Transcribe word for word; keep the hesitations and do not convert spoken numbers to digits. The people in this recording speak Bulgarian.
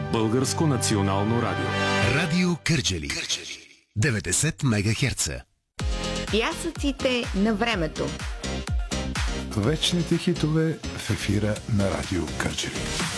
Българско национално радио. Радио Кърджали. деветдесет мегахерца. Пясъците на времето. Вечните хитове в ефира на Радио Кърджали.